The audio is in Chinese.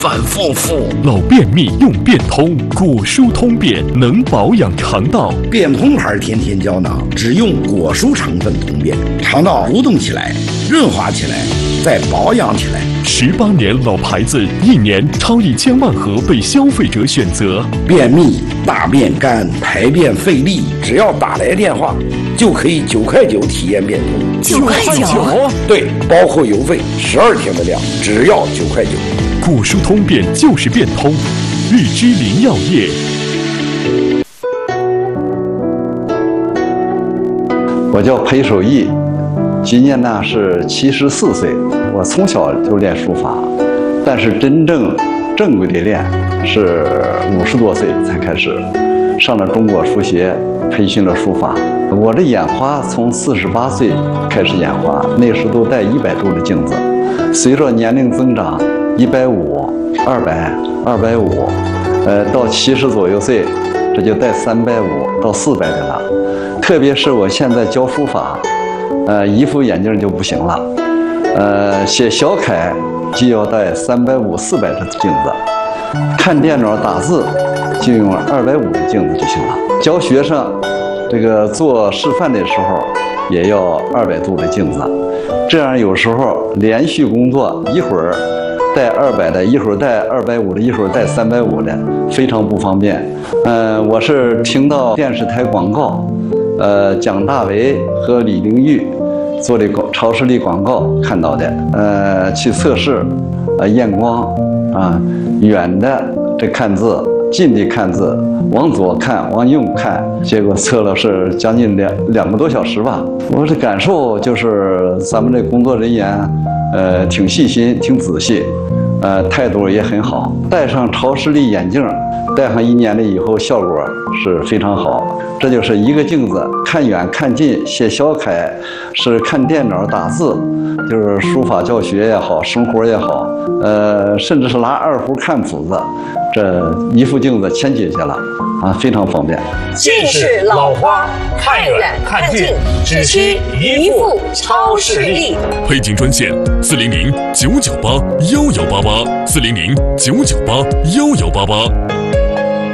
反复复， 老便秘用便通，果蔬通便能保养肠道。 便通牌天天胶囊只用果蔬成分通便，肠道蠕动起来，润滑起来，再保养起来。 18年老牌子，1年超1000万盒被消费者选择。 便秘、大便干、排便费力，只要打来电话，就可以9块9体验便通。 9块9？ 对，包括邮费，12天的量，只要9块9。 果蔬通便就是变通，荔枝林药业。 我叫裴守义，今年呢是74岁。我从小就练书法，但是真正正规的练是50多岁才开始，上了中国书协，培训了书法。我这眼花从48岁开始眼花，那时都戴100度的镜子，随着年龄增长，150、200、250，到70左右岁，这就带350到400的了。特别是我现在教书法，一副眼镜就不行了，写小楷就要带350、400的镜子，看电脑打字就用250的镜子就行了。教学生这个做示范的时候也要200度的镜子，这样有时候连续工作一会儿带200的，一会儿带250的，一会儿带350的，非常不方便。我是听到电视台广告，蒋大为和李玲玉做的超视力广告看到的，去测试，验光啊，远的这看字，近的看字，往左看，往右看，结果测了是将近2个多小时吧。我的感受就是咱们这工作人员，挺细心，挺仔细，态度也很好。戴上超视力眼镜，戴上1年了以后，效果是非常好。这就是一个镜子，看远看近，写小楷，是看电脑打字，就是书法教学也好，生活也好，甚至是拿2胡看谱子，这一副镜子全解决了啊，非常方便。 近视老花，看远看近，只需一副超视力。 配景专线：400-998-1188，400-998-1188。